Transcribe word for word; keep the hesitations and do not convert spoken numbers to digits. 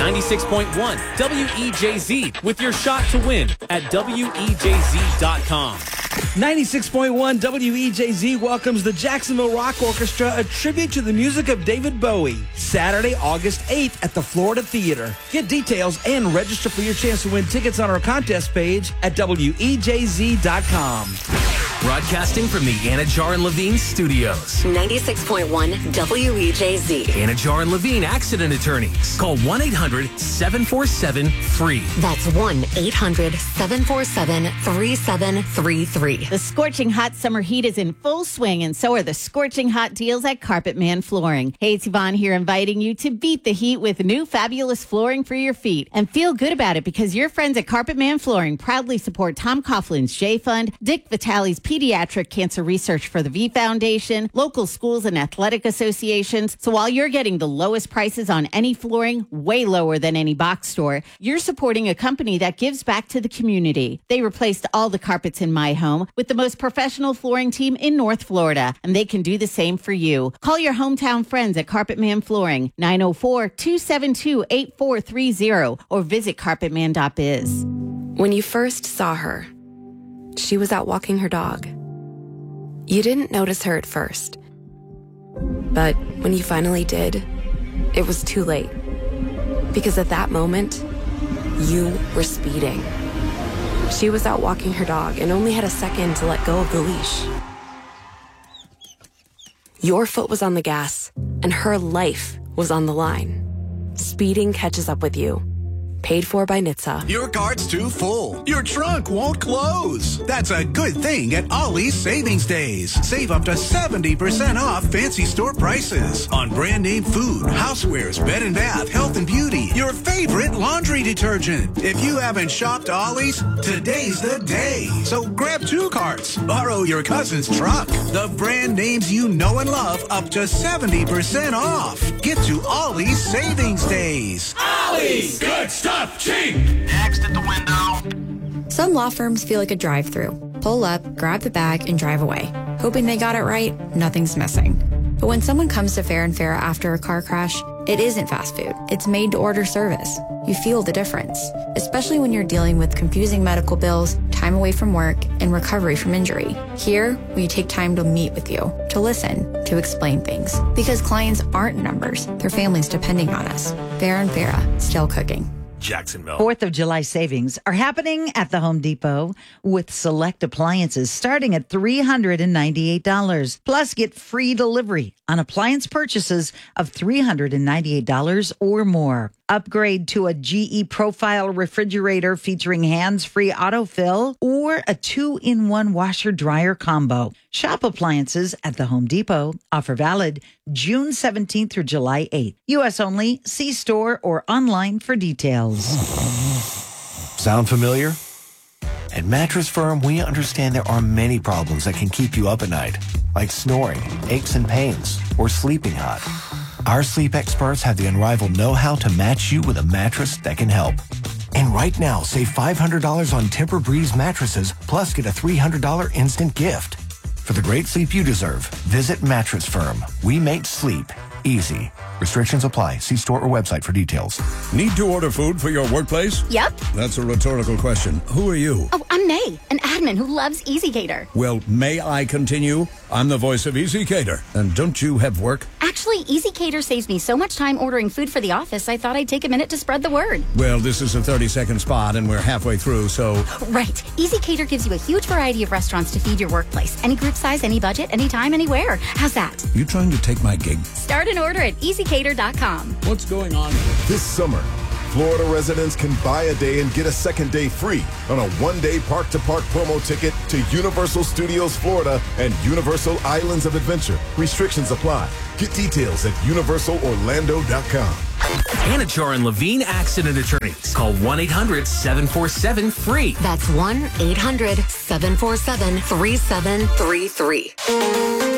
ninety-six point one W E J Z with your shot to win at W E J Z dot com. ninety-six point one W E J Z welcomes the Jacksonville Rock Orchestra, a tribute to the music of David Bowie, Saturday, August eighth at the Florida Theater. Get details and register for your chance to win tickets on our contest page at W E J Z dot com. Broadcasting from the Anajar and Levine studios. ninety-six point one W E J Z. Anajar and Levine Accident Attorneys. Call one eight hundred seven four seven free. That's one eight hundred seven four seven three seven three three. The scorching hot summer heat is in full swing, and so are the scorching hot deals at Carpet Man Flooring. Hey, it's Yvonne here, inviting you to beat the heat with new fabulous flooring for your feet. And feel good about it, because your friends at Carpet Man Flooring proudly support Tom Coughlin's J Fund, Dick Vitale's Pediatric Cancer Research for the V Foundation, local schools and athletic associations. So while you're getting the lowest prices on any flooring, way lower than any box store, you're supporting a company that gives back to the community. They replaced all the carpets in my home with the most professional flooring team in North Florida, and they can do the same for you. Call your hometown friends at Carpet Man Flooring, nine oh four, two seven two, eight four three zero, or visit carpet man dot biz. When you first saw her, she was out walking her dog. You didn't notice her at first, but when you finally did, it was too late. Because at that moment, you were speeding. She was out walking her dog and only had a second to let go of the leash. Your foot was on the gas, and her life was on the line. Speeding catches up with you. Paid for by N H T S A. Your cart's too full. Your trunk won't close. That's a good thing at Ollie's Savings Days. Save up to seventy percent off fancy store prices on brand name food, housewares, bed and bath, health and beauty, your favorite laundry detergent. If you haven't shopped Ollie's, today's the day. So grab two carts. Borrow your cousin's truck. The brand names you know and love, up to seventy percent off. Get to Ollie's Savings Days. Ollie's, good stuff. Cheap! Next at the window. Some law firms feel like a drive-through. Pull up, grab the bag, and drive away. Hoping they got it right, nothing's missing. But when someone comes to Fair and Fair after a car crash, it isn't fast food. It's made-to-order service. You feel the difference, especially when you're dealing with confusing medical bills, time away from work, and recovery from injury. Here, we take time to meet with you, to listen, to explain things. Because clients aren't numbers. Their families depending on us. Fair and Fair, still cooking. Jacksonville. Fourth of July savings are happening at the Home Depot with select appliances starting at three hundred ninety-eight dollars. Plus, get free delivery on appliance purchases of three hundred ninety-eight dollars or more. Upgrade to a G E Profile refrigerator featuring hands-free autofill or a two-in-one washer-dryer combo. Shop appliances at the Home Depot. Offer valid June seventeenth through July eighth. U S only. See store or online for details. Sound familiar? At Mattress Firm, we understand there are many problems that can keep you up at night, like snoring, aches and pains, or sleeping hot. Our sleep experts have the unrivaled know-how to match you with a mattress that can help. And right now, save five hundred dollars on Tempur-Breeze mattresses, plus get a three hundred dollars instant gift. For the great sleep you deserve, visit Mattress Firm. We make sleep easy. Restrictions apply. See store or website for details. Need to order food for your workplace? Yep. That's a rhetorical question. Who are you? Oh, I'm May, an admin who loves EasyCater. Well, may I continue? I'm the voice of EasyCater. And don't you have work? Actually, EasyCater saves me so much time ordering food for the office, I thought I'd take a minute to spread the word. Well, this is a thirty-second spot, and we're halfway through, so... Right. EasyCater gives you a huge variety of restaurants to feed your workplace. Any group size, any budget, anytime, anywhere. How's that? You trying to take my gig? Start an order at easy cater dot com. What's going on? This summer, Florida residents can buy a day and get a second day free on a one-day park-to-park promo ticket to Universal Studios Florida and Universal Islands of Adventure. Restrictions apply. Get details at universal orlando dot com. Anajar and Levine Accident Attorneys. Call one eight hundred seven four seven free. That's one eight hundred seven four seven three seven three three.